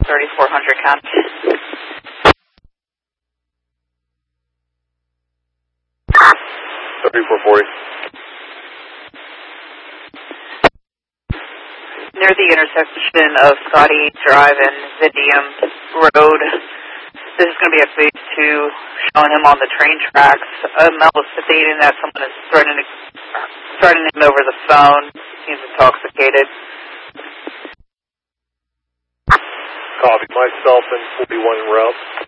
3400 count. 3440. Near the intersection of Scotty Drive and Vidium Road. This is going to be a phase 2, showing him on the train tracks. Mel is stating that someone is threatening him over the phone. Seems intoxicated. Copy. Myself and 41 en route.